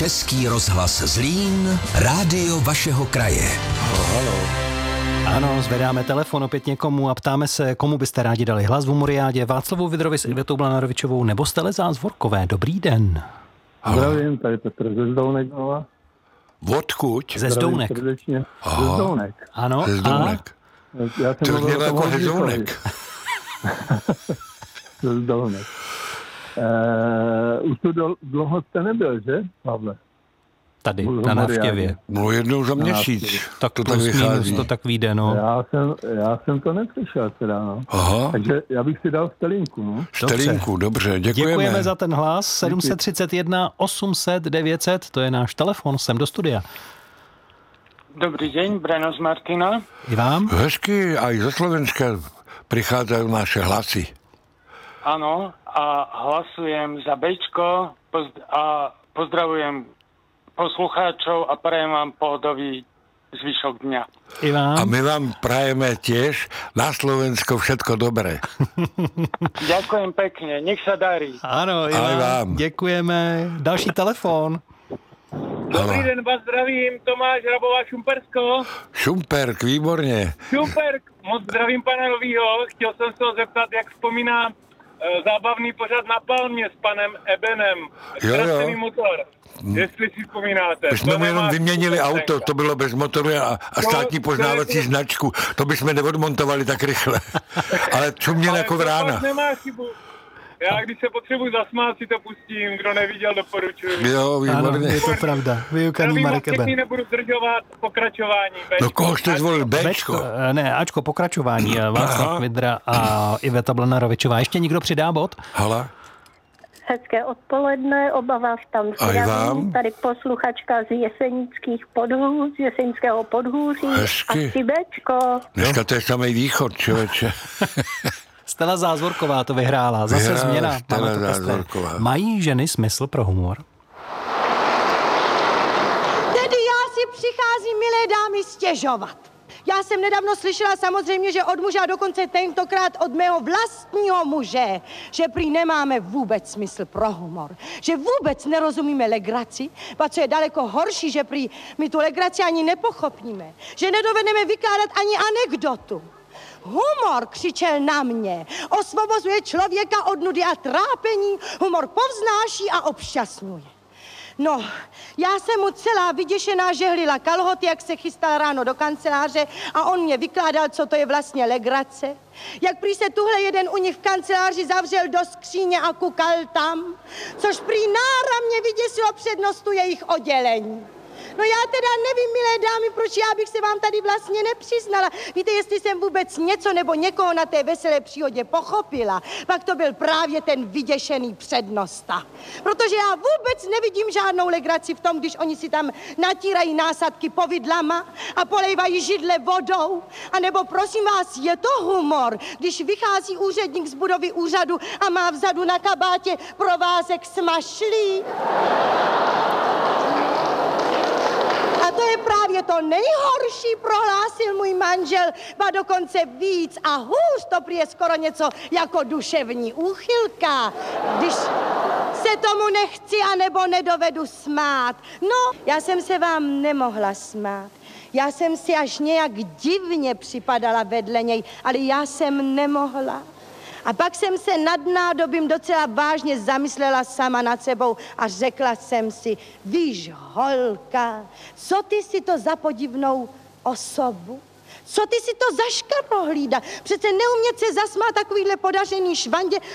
Český rozhlas Zlín, rádio vašeho kraje. Halo. Ano, zvedáme telefon opět někomu a ptáme se, komu byste rádi dali hlas v Humoriádě, Václavu Vidrovi s Ivetou Blanarovičovou nebo Stelezán Zvorkové. Dobrý den. Zdravím, tady Petr ze Zdounek. Odkud? Ze Zdounek. Ze Zdounek. Ano. Ze Zdounek. To znělo jako Hezounek. Ze Zdounek. Už tu dlouho jste nebyl, že, Pavle? Tady, na návštěvě. No jednou za měsíc. Tak to plus tak vychází. minus to tak vyjde, no. Já jsem to nepřišel teda, no. Aha. Takže já bych si dal Stelinku, no. Stelinku, dobře, děkujeme. Děkujeme za ten hlas. 731 800 900, to je náš telefon, sem do studia. Dobrý deň, Breno z Martina. I vám? Hezky, aj zo Slovenska prichádzajú naše hlasy. Áno, a hlasujem za Bčko a pozdravujem poslucháčov a prajem vám pohodový zvyšok dňa. I vám? A my vám prajeme tiež na Slovensko všetko dobré. Ďakujem pekne, nech sa darí. Ano, i Aj vám. vám. Děkujeme. Další telefon. Dobrý den, vás zdravím, Tomáš Rabová, Šumpersko. Šumperk, výborně. Šumperk, moc zdravím pana Novýho. Chtěl jsem se ho zeptat, jak vzpomíná zábavný pořad na Palmě s panem Ebenem. Ztracený motor. Jestli si vzpomínáte. My jsme mu jenom vyměnili auto, to bylo bez motoru a státní poznávací značku. To bychom neodmontovali tak rychle. Ale čuměl jako vrána. Nemá chybu. Já, když se potřebuji zasmát, si to pustím. Kdo neviděl, doporučuji. Jo, Ano, výborně. je to pravda. Vyukaný Marek Eben. Nebudu zdržovat pokračování. No koho jste zvolil? Bčko? Ne, Ačko, pokračování. Václav Vidra a Iveta Blanarovičová. Ještě někdo přidá bod? Hala? Hezké odpoledne, oba vás tam zdravím. vám. Tady posluchačka z Jesenického podhůří. Hezky. A Cibečko. Dneska to je samý východ, člověče. Stella Zázvorková to vyhrála. Zase Vyhrála změna. Stella Máme to pestré. Zázvorková. Mají ženy smysl pro humor? Tedy já si přicházím, milé dámy, stěžovat. Já jsem nedávno slyšela samozřejmě, že od muže a dokonce tentokrát od mého vlastního muže, že prý nemáme vůbec smysl pro humor, že vůbec nerozumíme legraci, a co je daleko horší, že prý my tu legraci ani nepochopíme, že nedovedeme vykládat ani anekdotu. Humor, křičel na mě, osvobozuje člověka od nudy a trápení, humor povznáší a obšťastňuje. No, já jsem mu celá vyděšená žehlila kalhoty, jak se chystal ráno do kanceláře a on mě vykládal, co to je vlastně legrace. Jak prý se tuhle jeden u nich v kanceláři zavřel do skříně a kukal tam, což prý náramně vyděsilo přednostu jejich oddělení. No já teda nevím, milé dámy, proč já bych se vám tady vlastně nepřiznala. Víte, jestli jsem vůbec něco nebo někoho na té veselé příhodě pochopila, pak to byl právě ten vyděšený přednosta. Protože já vůbec nevidím žádnou legraci v tom, když oni si tam natírají násadky povidlama a polejvají židle vodou. A nebo prosím vás, je to humor, když vychází úředník z budovy úřadu a má vzadu na kabátě provázek smašlí. A to je právě to nejhorší, prohlásil můj manžel, ba dokonce víc a hůř, to prý je skoro něco jako duševní úchylka, když se tomu nechci anebo nedovedu smát. No, já jsem se vám nemohla smát. Já jsem si až nějak divně připadala vedle něj, ale já jsem nemohla. A pak jsem se nad nádobím docela vážně zamyslela sama nad sebou a řekla jsem si, víš, holka, co ty si to za podivnou osobu? Co ty si to za škarohlída? Přece neumět se zasmát takovýhle podařený švandě,